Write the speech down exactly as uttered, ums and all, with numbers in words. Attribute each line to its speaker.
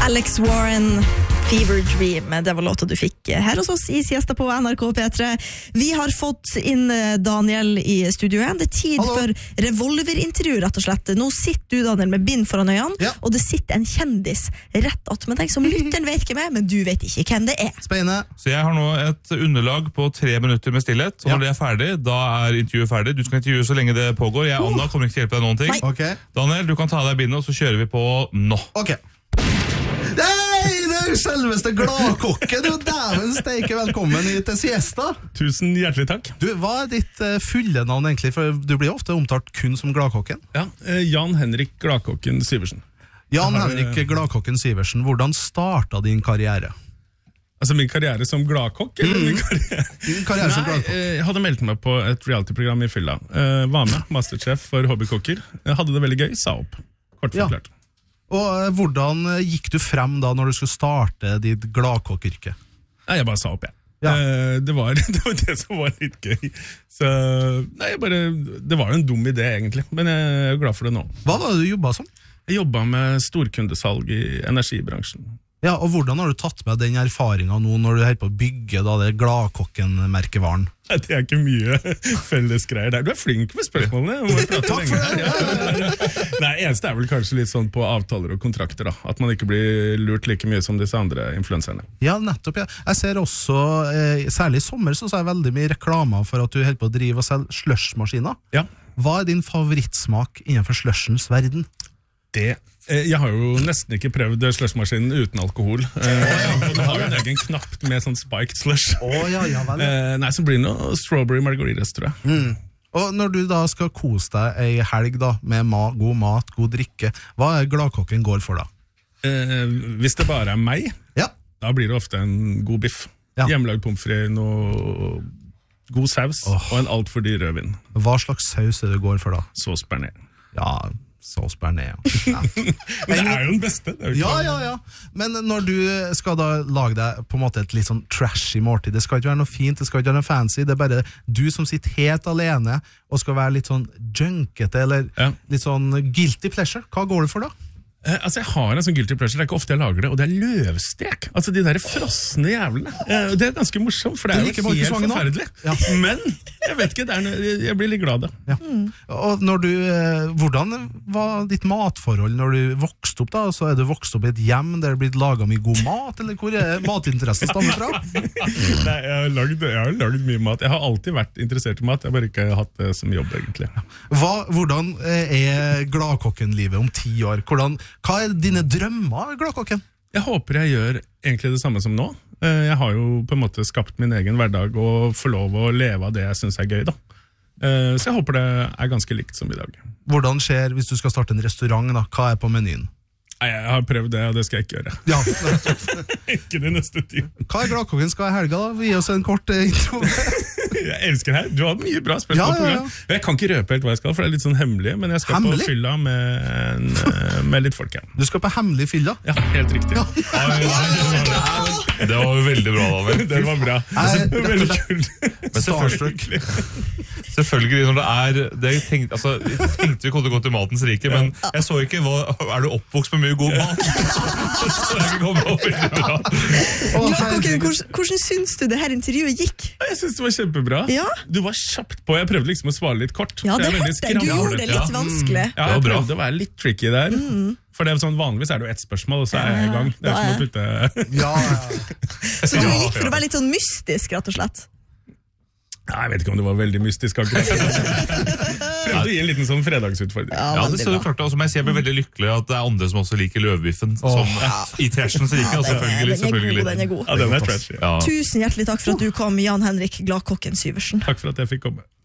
Speaker 1: Alex Warren, Fever Dream, det var låta du fikk her hos oss i siesta på N R K P tre. Vi har fått inn Daniel i studio igjen. Det er tid Hallo. For revolverintervju, rett og slett. Nå sitter du, Daniel, med bind foran øynene, ja. Og det sitter en kjendis rett att med deg, som lytteren vet hvem er, men du vet ikke hvem det er.
Speaker 2: Spennende.
Speaker 3: Så jeg har nå et underlag på tre minutter med stillhet, og når ja. Det er ferdig, da er intervjuet ferdig. Du skal intervjue så lenge det pågår. Jeg, Anna, kommer ikke til å hjelpe deg noen ting.
Speaker 2: Okay.
Speaker 3: Daniel, du kan ta deg bindet, og så kjører vi på nå.
Speaker 2: Ok. Nei, det er selveste gladkokken. Du, dæven steike, velkommen til siesta.
Speaker 4: Tusen hjertelig takk.
Speaker 2: Du, hva er ditt uh, fulle navn egentlig? For du blir ofte omtalt kun som gladkokken.
Speaker 4: Ja, uh, Jan Henrik Gladkokken Syversen.
Speaker 2: Jan har, Henrik Gladkokken Syversen, hvordan startet din karriere?
Speaker 4: Altså min karriere som gladkokk?
Speaker 2: Mm.
Speaker 4: Eller min karriere?
Speaker 2: Din karriere som gladkokk.
Speaker 4: Nei, jeg hadde meldt meg på et reality-program i fylla. Uh, var med, masterchef for hobbykokker. Jeg hadde det veldig gøy, sa opp. Kort forklart.
Speaker 2: Ja. Og uh, hvordan gikk du frem da når du skulle starte ditt gladkokkyrke?
Speaker 4: Nei, jeg bare sa opp, jeg.
Speaker 2: Ja.
Speaker 4: Uh, det, var, det var det som var litt gøy. Så, nei, jeg bare, det var jo en dum idé egentlig, men jeg er glad for det nå.
Speaker 2: Hva var det du jobbet som?
Speaker 4: Jeg jobbet med storkundesalg i energibransjen.
Speaker 2: Ja, og hvordan har du tatt med den erfaringen nå når du er på å bygge da, det gladkokken-merkevaren?
Speaker 4: Det er ikke mye fellesgreier der. Du er flink med spørsmålene.
Speaker 2: Takk for det! Ja, ja, ja.
Speaker 4: Nei, eneste er vel kanskje litt sånn på avtaler og kontrakter da. At man ikke blir lurt like mye som disse andre influenserne.
Speaker 2: Ja, nettopp, ja. Jeg ser også, eh, særlig i sommer, så ser jeg veldig mye reklamer for at du holder på å drive og selge slushmaskiner.
Speaker 4: Ja.
Speaker 2: Hva er din favorittsmak innenfor slushens verden?
Speaker 4: Det Jeg har jo nesten ikke prøvd slushmaskinen uten alkohol. Eh, og det har jo en egen knapp med sånn spiked slush.
Speaker 2: Oh, ja, ja, vel, ja.
Speaker 4: Eh, nei, så blir det noe strawberry margaritas, tror jeg.
Speaker 2: Mm. Og når du da skal kose deg ei helg da, med ma god mat, god drikke, hva er gladkokken går for da?
Speaker 4: Eh, hvis det bare er meg,
Speaker 2: ja.
Speaker 4: Da blir det ofte en god biff. Ja. Hjemmelagd pommes frites, noe god saus oh. og en alt for dyr rødvin.
Speaker 2: Hva slags saus er det du går for da?
Speaker 4: Sauce bearnés.
Speaker 2: Ja, sauce bearnés, ja.
Speaker 4: Men det er jo den beste. Det er jo
Speaker 2: ja, ja, ja. Men når du skal da lage deg på en måte et litt sånn trashy måltid, det skal ikke være noe fint, det skal ikke være noe fancy, det er bare du som sitter helt alene og skal være litt sånn junkete, eller ja. Litt sånn guilty pleasure. Hva går du for da?
Speaker 4: Eh, altså Jeg har en sånn guilty pleasure, det er ikke ofte jeg lager det, og det er løvstek. Altså de der frosne jævlene. Eh, det er ganske morsomt, for det er jo helt forferdelig. Ja. Men jeg vet ikke, det er noe, jeg blir litt glad av det.
Speaker 2: Ja. Mm. Og når du, eh, hvordan var ditt matforhold når du vokste opp da? Så er du vokst opp i et hjem der det er blitt laget mye god mat, eller hvor er matinteressen stammer fra?
Speaker 4: Nei, jeg har, laget, jeg har laget mye mat. Jeg har alltid vært interessert i mat, jeg har bare ikke hatt det som jobb egentlig.
Speaker 2: Hva, hvordan er gladkokken-livet om ti år? Hvordan Hva er dine drømmer, gladkokken?
Speaker 4: Jeg håper jeg gjør egentlig det samme som nå. Jeg har jo på en måte skapt min egen hverdag og får lov å leve av det jeg synes er gøy da. Så jeg håper det er ganske likt som i dag.
Speaker 2: Hvordan skjer hvis du skal starte en restaurant da? Hva er på menyen?
Speaker 4: Nei, jeg har prøvd det, og det skal jeg ikke gjøre.
Speaker 2: Ja.
Speaker 4: Ikke det neste tid.
Speaker 2: Hva er gladkokken skal i helga da? Gi oss en kort intro.
Speaker 4: Jeg elsker det her. Du har mye bra spørsmål
Speaker 2: ja,
Speaker 4: på
Speaker 2: ja, ja.
Speaker 4: program. Jeg kan ikke røpe helt hva jeg skal, for det er litt sånn hemmelig, men jeg skal hemmelig? På fylla med, en, med litt folk igjen.
Speaker 2: Du skal på hemmelig fylla?
Speaker 4: Ja, helt riktig. Ja.
Speaker 3: Det var jo veldig bra, David.
Speaker 4: Det var bra.
Speaker 2: Nei,
Speaker 4: det var veldig kult.
Speaker 3: Men selvfølgelig, selvfølgelig når det er det jeg tenkte, altså, jeg tenkte vi kunne gå til matens rike, men jeg så ikke hva, er du oppvokst med mye god mat? Så jeg kom opp veldig bra.
Speaker 1: Gladkokken, hvordan, hvordan syns du det her intervjuet gikk?
Speaker 4: Jeg synes det var kjempebra.
Speaker 1: Ja?
Speaker 4: Du var kjapt på, jeg prøvde liksom å svare litt kort.
Speaker 1: Ja, det hørte jeg. Du gjorde det litt vanskelig.
Speaker 4: Ja, jeg prøvde å være litt tricky der. Mm. For det er sånn, vanligvis er det jo ett spørsmål, og så er jeg i gang. Det er som å putte...
Speaker 2: Ja, ja.
Speaker 1: Så du gikk for å være litt sånn mystisk, rett og slett?
Speaker 4: Nei, jeg vet ikke om det var veldig mystisk akkurat. Prøvde å gi en liten sånn fredagsutfordring.
Speaker 3: Ja, ja det så du klart. Og som jeg sier, jeg blir veldig lykkelig at det er andre som også liker løvbiffen. Oh. Som ja. I trashen så liker jeg ja, selvfølgelig.
Speaker 1: Den er god, den er god.
Speaker 4: Ja, den er trash, ja.
Speaker 1: Tusen hjertelig takk for at du kom, Jan Henrik Gladkokken Syversen.
Speaker 4: Takk for at jeg fikk komme.